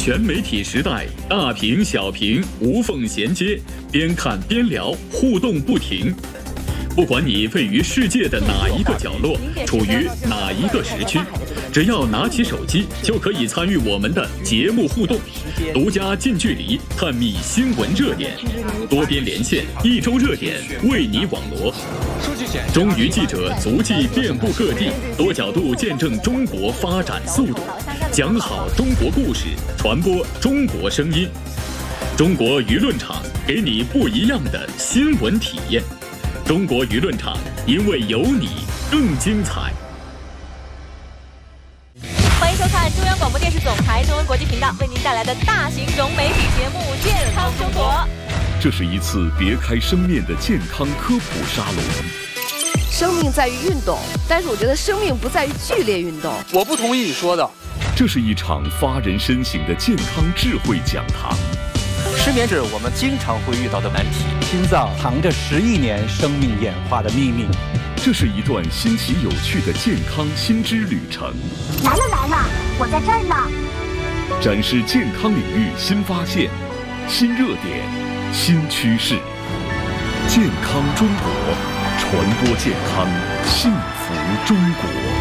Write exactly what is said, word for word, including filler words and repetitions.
全媒体时代，大屏小屏无缝衔接，边看边聊，互动不停。不管你位于世界的哪一个角落，处于哪一个时区，只要拿起手机，就可以参与我们的节目互动，独家近距离探秘新闻热点，多边连线，一周热点为你网罗。中娱记者足迹遍布各地，多角度见证中国发展速度，讲好中国故事，传播中国声音。中国舆论场给你不一样的新闻体验。中国舆论场，因为有你更精彩。 欢迎收看中央广播电视总台中文国际频道为您带来的大型融媒体节目《健康生活》。 这是一次别开生面的健康科普沙龙。 生命在于运动，但是我觉得生命不在于剧烈运动。 我不同意你说的。 这是一场发人深省的健康智慧讲堂。 失眠是我们经常会遇到的难题。 心脏藏着十亿年生命演化的秘密。 这是一段新奇有趣的健康新知旅程。 来了来了，我在这儿呢。 展示健康领域新发现、新热点、新趋势。健康中国，传播健康，幸福中国。